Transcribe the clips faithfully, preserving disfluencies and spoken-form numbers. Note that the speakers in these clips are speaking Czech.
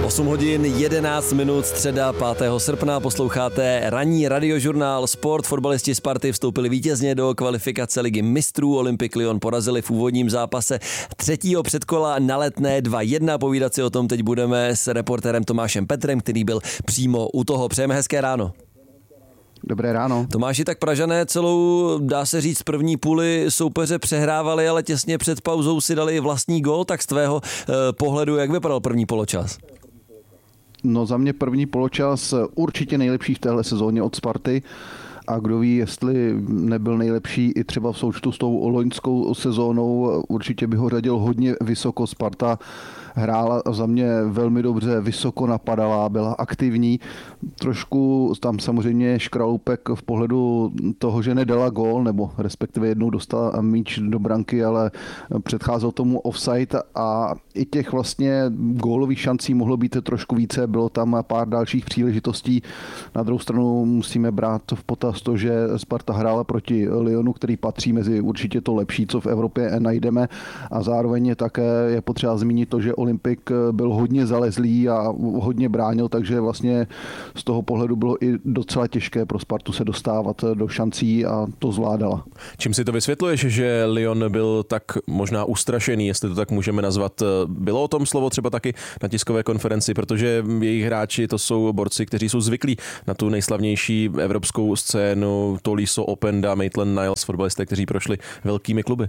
osm hodin jedenáct minut, středa pátého srpna, posloucháte ranní radiožurnál Sport. Fotbalisti Sparty vstoupili vítězně do kvalifikace Ligy mistrů. Olympic Lyon porazili v úvodním zápase třetího předkola na Letné dva jedna. Povídat si o tom teď budeme s reportérem Tomášem Petrem, který byl přímo u toho. Přejeme hezké ráno. Dobré ráno. Tomáši, tak Pražané celou, dá se říct, první půli soupeře přehrávali, ale těsně před pauzou si dali vlastní gól. Tak z tvého eh, pohledu, jak vypadal první poločas? No za mě první poločas určitě nejlepší v téhle sezóně od Sparty. A kdo ví, jestli nebyl nejlepší i třeba v součtu s tou loňskou sezónou, určitě by ho řadil hodně vysoko. Sparta hrála za mě velmi dobře, vysoko napadala, byla aktivní. Trošku tam samozřejmě škraloupek v pohledu toho, že nedala gól, nebo respektive jednou dostala míč do branky, ale předcházel tomu offside a i těch vlastně gólových šancí mohlo být trošku více. Bylo tam pár dalších příležitostí. Na druhou stranu musíme brát v potaz to, že Sparta hrála proti Lyonu, který patří mezi určitě to lepší, co v Evropě najdeme, a zároveň také je potřeba zmínit to, že Olympik byl hodně zalezlý a hodně bránil, takže vlastně z toho pohledu bylo i docela těžké pro Spartu se dostávat do šancí a to zvládala. Čím si to vysvětluješ, že Lyon byl tak možná ustrašený, jestli to tak můžeme nazvat? Bylo o tom slovo třeba taky na tiskové konferenci, protože jejich hráči to jsou borci, kteří jsou zvyklí na tu nejslavnější evropskou scénu, Tolisso, Openda, Maitland-Niles, fotbalisté, kteří prošli velkými kluby.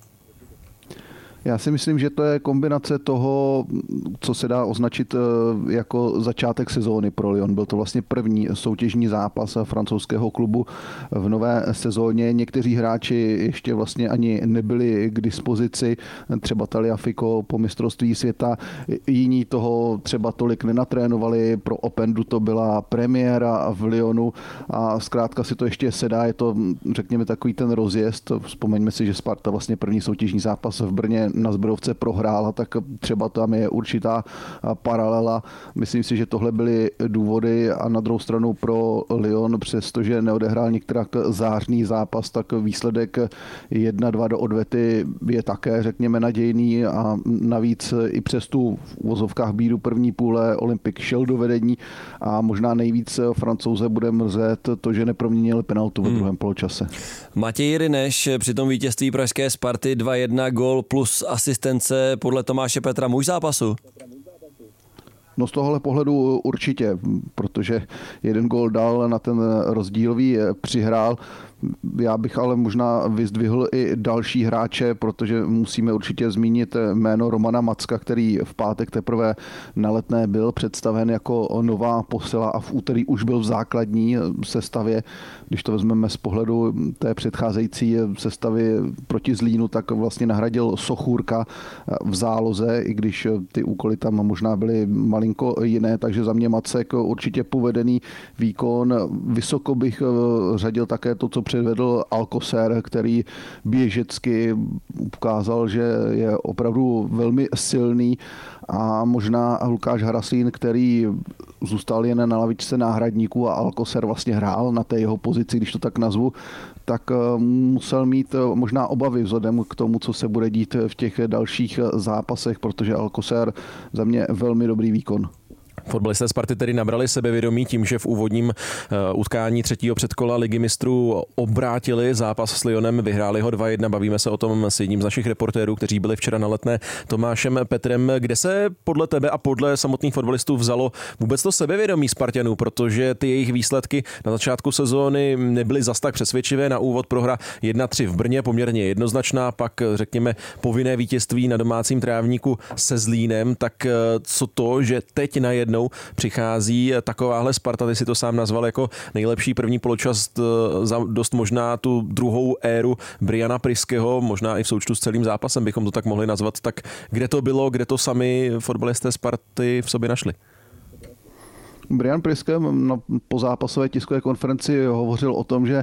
Já si myslím, že to je kombinace toho, co se dá označit jako začátek sezóny pro Lyon. Byl to vlastně první soutěžní zápas francouzského klubu v nové sezóně. Někteří hráči ještě vlastně ani nebyli k dispozici, třeba Tagliafico po mistrovství světa. Jiní toho třeba tolik nenatrénovali. Pro Opendu to byla premiéra v Lyonu a zkrátka si to ještě sedá. Je to, řekněme, takový ten rozjezd. Vzpomeňme si, že Sparta vlastně první soutěžní zápas v Brně na Zbrojovce prohrála, tak třeba tam je určitá paralela. Myslím si, že tohle byly důvody a na druhou stranu pro Lyon, přestože neodehrál některá zářný zápas, tak výsledek jedna dva do odvety je také, řekněme, nadějný a navíc i přes tu v uvozovkách bídu první půle Olympik šel do vedení a možná nejvíc Francouze bude mrzet to, že neproměnili penaltu ve hmm. druhém poločase. Matěj Ryneš při tom vítězství pražské Sparty dva jedna, gól plus asistence podle Tomáše Petra muž zápasu? No z tohohle pohledu určitě, protože jeden gól dal, na ten rozdílový přihrál. Já bych ale možná vyzdvihl i další hráče, protože musíme určitě zmínit jméno Romana Macka, který v pátek teprve na Letné byl představen jako nová posila a v úterý už byl v základní sestavě. Když to vezmeme z pohledu té předcházející sestavy proti Zlínu, tak vlastně nahradil Sochůrka v záloze, i když ty úkoly tam možná byly malinko jiné, takže za mě Macek určitě povedený výkon. Vysoko bych řadil také to, co předvedl Alcocer, který běžecky ukázal, že je opravdu velmi silný, a možná Lukáš Haraslín, který zůstal jen na lavičce náhradníků a Alcocer vlastně hrál na té jeho pozici, když to tak nazvu, tak musel mít možná obavy vzhledem k tomu, co se bude dít v těch dalších zápasech, protože Alcocer za mě velmi dobrý výkon. Fotbalisté Sparty tedy nabrali sebevědomí tím, že v úvodním uh, utkání třetího předkola Ligy mistrů obrátili zápas s Lyonem, vyhráli ho dva jedna. Bavíme se o tom s jedním z našich reportérů, kteří byli včera na Letné, Tomášem Petrem. Kde se podle tebe a podle samotných fotbalistů vzalo vůbec to sebevědomí Spartanů, protože ty jejich výsledky na začátku sezóny nebyly zas tak přesvědčivé. Na úvod prohra jedna tři v Brně, poměrně jednoznačná, pak řekněme povinné vítězství na domácím trávníku se Zlínem. Tak co to, že teď na jednou přichází takováhle Sparta, ty si to sám nazval jako nejlepší první poločas za dost možná tu druhou éru Briana Priského, možná i v součtu s celým zápasem bychom to tak mohli nazvat. Tak kde to bylo, kde to sami fotbalisté Sparty v sobě našli? Brian Priske po zápasové tiskové konferenci hovořil o tom, že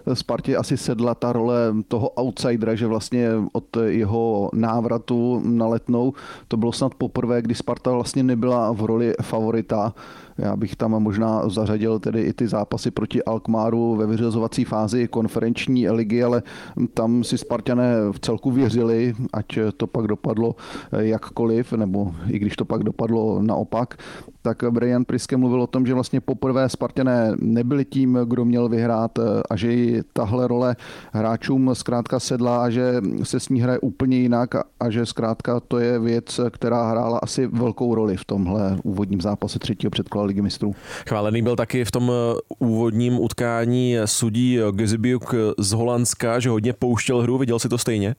Spartě asi sedla ta role toho outsidera, že vlastně od jeho návratu na Letnou to bylo snad poprvé, kdy Sparta vlastně nebyla v roli favorita. Já bych tam možná zařadil tedy i ty zápasy proti Alkmaru ve vyřazovací fázi konferenční ligy, ale tam si Spartané v celku věřili, ať to pak dopadlo jakkoliv, nebo i když to pak dopadlo naopak, tak Brian Priske mluvil o tom, že vlastně poprvé Spartané nebyli tím, kdo měl vyhrát a že i tahle role hráčům zkrátka sedla a že se s ní hraje úplně jinak a že zkrátka to je věc, která hrála asi velkou roli v tomhle úvodním zápase třetího předkola Ligy mistrů. Chválený byl taky v tom úvodním utkání sudí Gezibiuk z Holandska, že hodně pouštěl hru, viděl si to stejně?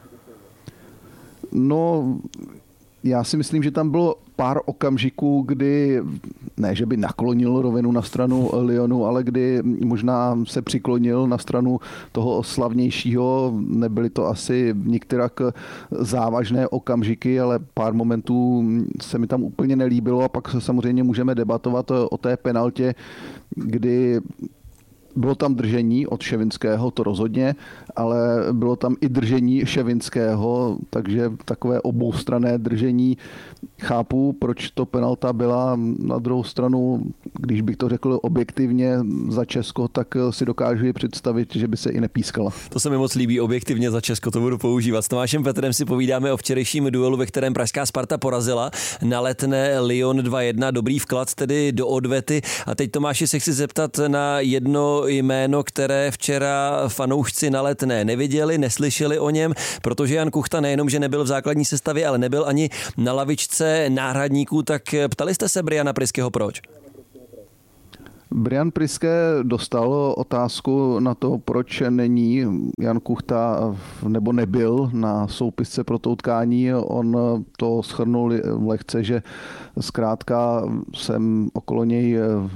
No, já si myslím, že tam bylo pár okamžiků, kdy, ne, že by naklonil rovinu na stranu Lyonu, ale kdy možná se přiklonil na stranu toho slavnějšího. Nebyly to asi nikterak závažné okamžiky, ale pár momentů se mi tam úplně nelíbilo a pak samozřejmě můžeme debatovat o té penaltě, kdy bylo tam držení od Ševinského, to rozhodně, ale bylo tam i držení Ševinského, takže takové oboustranné držení. Chápu, proč to penalta byla. Na druhou stranu, když bych to řekl objektivně za Česko, tak si dokážu ji představit, že by se i nepískala. To se mi moc líbí, objektivně za Česko, to budu používat. S Tomášem Petrem si povídáme o včerejším duelu, ve kterém pražská Sparta porazila na Letné Lyon dva jedna, dobrý vklad tedy do odvety. A teď, Tomáši, se chci zeptat na jedno jméno, které včera fanoušci na Letné neviděli, neslyšeli o něm, protože Jan Kuchta nejenom, že nebyl v základní sestavě, ale nebyl ani na lavičce náhradníků, tak ptali jste se Briana Priskeho proč? Brian Priske dostal otázku na to, proč není Jan Kuchta nebo nebyl na soupisce pro to utkání. On to shrnul lehce, že zkrátka jsem okolo něj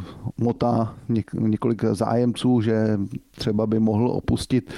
motá několik zájemců, že třeba by mohl opustit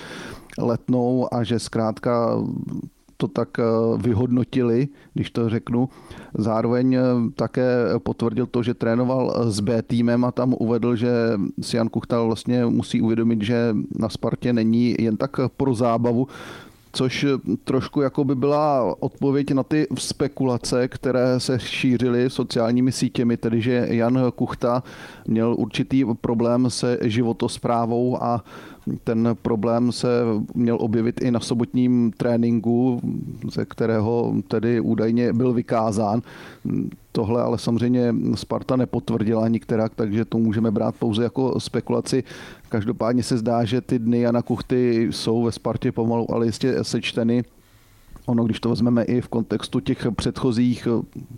Letnou a že zkrátka to tak vyhodnotili, když to řeknu. Zároveň také potvrdil to, že trénoval s B týmem a tam uvedl, že si Jan Kuchta vlastně musí uvědomit, že na Spartě není jen tak pro zábavu, což trošku jako by byla odpověď na ty spekulace, které se šířily sociálními sítěmi, tedy že Jan Kuchta měl určitý problém se životosprávou a ten problém se měl objevit i na sobotním tréninku, ze kterého tedy údajně byl vykázán. Tohle ale samozřejmě Sparta nepotvrdila nikterak, takže to můžeme brát pouze jako spekulaci. Každopádně se zdá, že ty dny Jana Kuchty jsou ve Spartě pomalu, ale jistě sečteny. Ono, když to vezmeme i v kontextu těch předchozích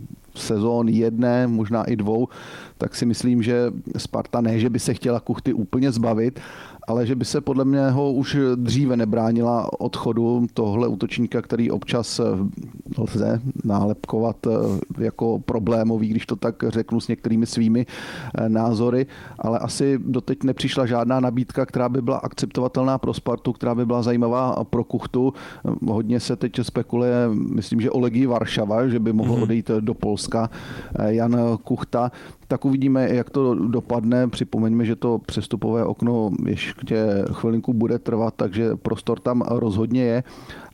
sezón jedné, možná i dvou, tak si myslím, že Sparta ne, že by se chtěla Kuchty úplně zbavit, ale že by se podle mého už dříve nebránila odchodu tohle útočníka, který občas lze nálepkovat jako problémový, když to tak řeknu, s některými svými názory, ale asi doteď nepřišla žádná nabídka, která by byla akceptovatelná pro Spartu, která by byla zajímavá pro Kuchtu. Hodně se teď spekuluje, myslím, že o Legii Varšava, že by mohl odejít do Polska Jan Kuchta. Tak uvidíme, jak to dopadne. Připomeňme, že to přestupové okno ještě chvilinku bude trvat, takže prostor tam rozhodně je.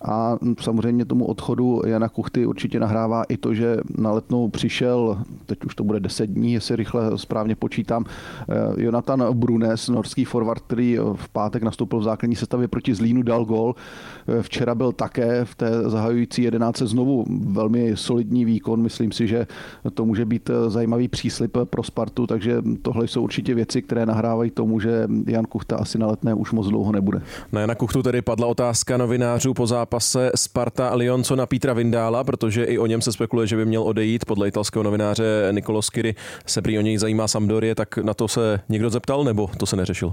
A samozřejmě tomu odchodu Jana Kuchty určitě nahrává i to, že na Letnou přišel, teď už to bude deset dní, jestli rychle správně počítám, Jonathan Brunes, norský forward, který v pátek nastoupil v základní sestavě proti Zlínu, dal gól. Včera byl také v té zahajující jedenáctce znovu velmi solidní výkon. Myslím si, že to může být zajímavý příslib pro Spartu, takže tohle jsou určitě věci, které nahrávají tomu, že Jan Kuchta asi na Letné už moc dlouho nebude. Na Jana Kuchtu tedy padla otázka novinářů po zápase Sparta Lyon, co na Petra Vindála, protože i o něm se spekuluje, že by měl odejít. Podle italského novináře Nicolo Schiri se prý o něj zajímá Sampdorie, tak na to se někdo zeptal, nebo to se neřešilo?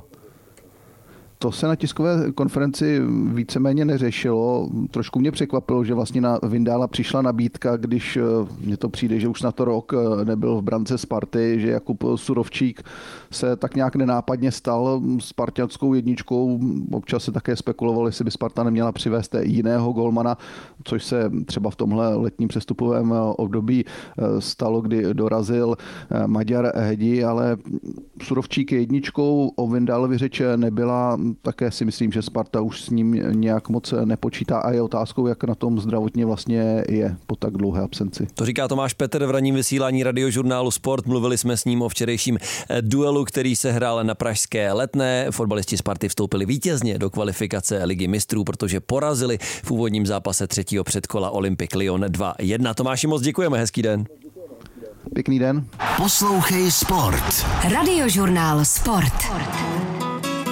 To se na tiskové konferenci víceméně neřešilo. Trošku mě překvapilo, že vlastně na Vindála přišla nabídka, když mně to přijde, že už na to rok nebyl v brance Sparty, že Jakub Surovčík se tak nějak nenápadně stal spartanskou jedničkou. Občas se také spekulovalo, jestli by Sparta neměla přivést jiného golmana, což se třeba v tomhle letním přestupovém období stalo, kdy dorazil Maďar Hedi, ale Surovčík je jedničkou, o Vindálovi řeč nebyla. také si myslím, že Sparta už s ním nějak moc nepočítá a je otázkou, jak na tom zdravotně vlastně je po tak dlouhé absenci. To říká Tomáš Petr v ranním vysílání Radiožurnálu Sport. Mluvili jsme s ním o včerejším duelu, který se hrál na pražské Letné. Fotbalisti Sparty vstoupili vítězně do kvalifikace Ligy mistrů, protože porazili v úvodním zápase třetího předkola Olympic Lyon dva jedna. Tomáši, moc děkujeme, hezký den. Pěkný den. Poslouchej Sport. Radiožurnál Sport.